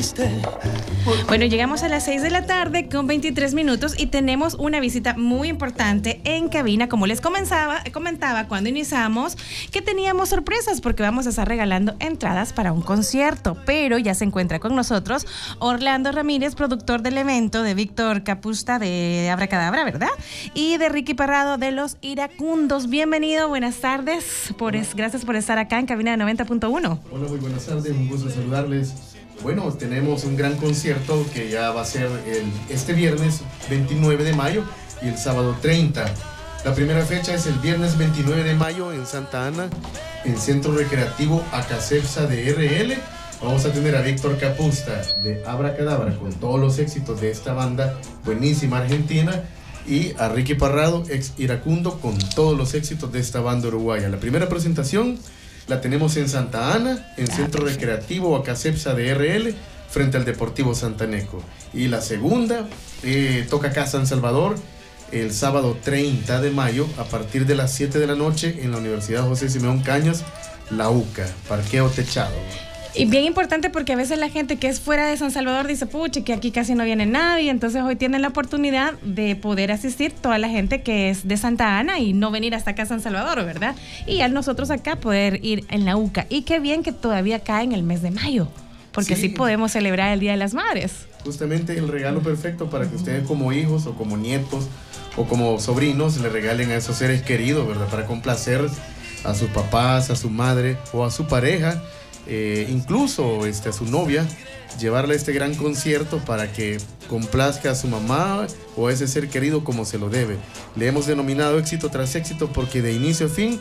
triste. Bueno, llegamos a las 6 de la tarde con 23 minutos y tenemos una visita muy importante en cabina. Como les comentaba cuando iniciamos, que teníamos sorpresas porque vamos a estar regalando entradas para un concierto, pero ya se encuentra con nosotros Orlando Ramírez, productor del evento, de Víctor Capusta de Abracadabra, ¿verdad? Y de Ricky Parrado de Los Iracundos. Bienvenido, buenas tardes. Gracias por estar acá en cabina de 90.1. Hola, muy buenas tardes, un gusto saludarles. Bueno, tenemos un gran concierto que ya va a ser este viernes 29 de mayo y el sábado 30. La primera fecha es el viernes 29 de mayo en Santa Ana, en Centro Recreativo Acacepsa de RL. Vamos a tener a Víctor Capusta de Abracadabra con todos los éxitos de esta banda buenísima argentina y a Ricky Parrado, ex Iracundo, con todos los éxitos de esta banda uruguaya. La primera presentación la tenemos en Santa Ana, en Centro Recreativo Acacepsa de RL, frente al Deportivo Santaneco. Y la segunda toca acá San Salvador, el sábado 30 de mayo, a partir de las 7 de la noche, en la Universidad José Simeón Cañas, La UCA, parqueo techado. Y bien importante porque a veces la gente que es fuera de San Salvador dice, pucha, que aquí casi no viene nadie, entonces hoy tienen la oportunidad de poder asistir toda la gente que es de Santa Ana y no venir hasta acá a San Salvador, ¿verdad? Y a nosotros acá poder ir en la UCA. Y qué bien que todavía cae en el mes de mayo, porque así podemos celebrar el Día de las Madres. Justamente el regalo perfecto para que ustedes como hijos o como nietos o como sobrinos le regalen a esos seres queridos, ¿verdad? Para complacer a sus papás, a su madre o a su pareja. Incluso a su novia, llevarle este gran concierto para que complazca a su mamá o a ese ser querido como se lo debe. Le hemos denominado éxito tras éxito porque de inicio a fin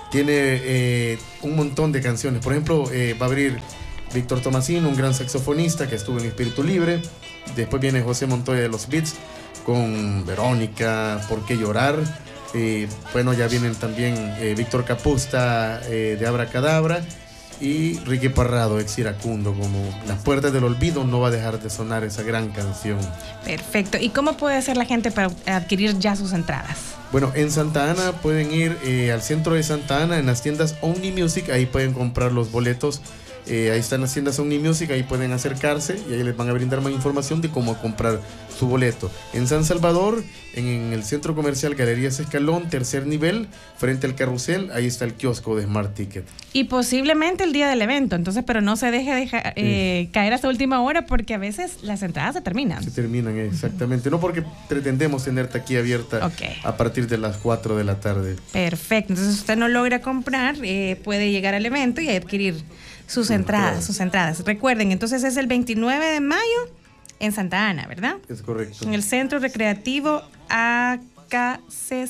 tiene un montón de canciones. Por ejemplo, va a abrir Víctor Tomasino, un gran saxofonista que estuvo en Espíritu Libre. Después viene José Montoya de los Beats con Verónica, ¿Por qué llorar? Bueno, ya vienen también Víctor Capusta de Abracadabra y Ricky Parrado, ex Iracundo, como Las Puertas del Olvido. No va a dejar de sonar esa gran canción. Perfecto. ¿Y cómo puede hacer la gente para adquirir ya sus entradas? Bueno, en Santa Ana pueden ir al centro de Santa Ana, en las tiendas Omni Music, ahí pueden comprar los boletos. Ahí están las tiendas Omni Music, ahí pueden acercarse y ahí les van a brindar más información de cómo comprar su boleto. En San Salvador, en el centro comercial Galerías Escalón, tercer nivel, frente al carrusel, ahí está el kiosco de Smart Ticket. Y posiblemente el día del evento, entonces, pero no se deje caer hasta última hora porque a veces las entradas se terminan. Se terminan, exactamente. No, porque pretendemos tener taquilla abierta a partir de las 4 de la tarde. Perfecto, entonces si usted no logra comprar, puede llegar al evento y adquirir sus entradas. Recuerden, entonces es el 29 de mayo en Santa Ana, ¿verdad? Es correcto. En el Centro Recreativo Acacepsa.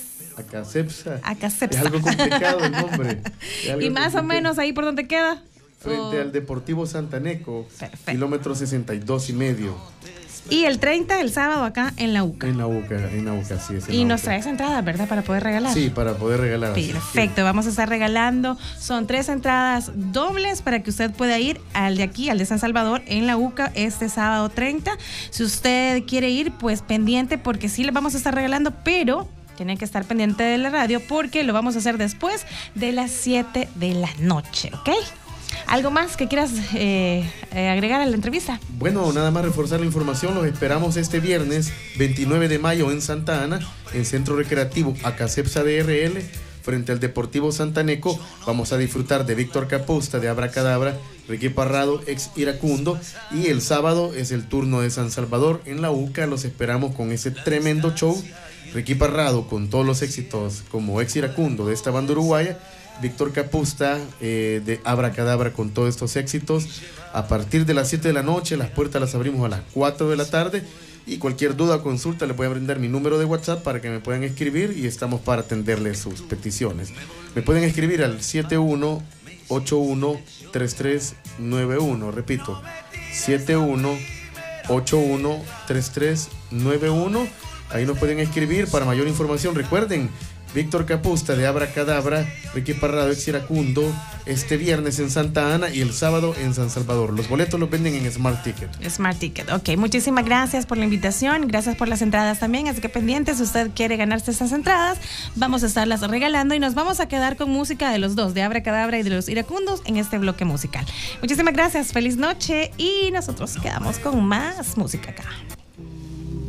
Es algo complicado el nombre. ¿Y más o menos ahí por dónde queda? Frente al Deportivo Santaneco, kilómetro 62.5. Y el 30, el sábado, acá en la UCA. En la UCA, sí. Y nos traes entradas, ¿verdad? Para poder regalar. Sí, para poder regalar. Perfecto, vamos a estar regalando. Son 3 entradas dobles para que usted pueda ir al de aquí, al de San Salvador, en la UCA, este sábado 30. Si usted quiere ir, pues pendiente, porque sí le vamos a estar regalando, pero tiene que estar pendiente de la radio porque lo vamos a hacer después de las 7 de la noche, ¿ok? ¿Algo más que quieras agregar a la entrevista? Bueno, nada más reforzar la información. Los esperamos este viernes 29 de mayo en Santa Ana, en Centro Recreativo Acacepsa de RL, frente al Deportivo Santaneco. Vamos a disfrutar de Víctor Capusta de Abracadabra, Ricky Parrado, ex Iracundo, y el sábado es el turno de San Salvador en la UCA. Los esperamos con ese tremendo show. Ricky Parrado con todos los éxitos como ex Iracundo de esta banda uruguaya, Víctor Capusta de Abracadabra con todos estos éxitos. A partir de las 7 de la noche, las puertas las abrimos a las 4 de la tarde. Y cualquier duda o consulta, les voy a brindar mi número de WhatsApp para que me puedan escribir y estamos para atenderles sus peticiones. Me pueden escribir al 71813391. Repito, 71813391. Ahí nos pueden escribir para mayor información. Recuerden Víctor Capusta de Abracadabra, Ricky Parrado ex Iracundo, este viernes en Santa Ana y el sábado en San Salvador. Los boletos los venden en Smart Ticket. Smart Ticket, ok. Muchísimas gracias por la invitación, gracias por las entradas también, así que pendientes, si usted quiere ganarse estas entradas, vamos a estarlas regalando y nos vamos a quedar con música de los dos, de Abracadabra y de los Iracundos, en este bloque musical. Muchísimas gracias, feliz noche y nosotros quedamos con más música acá.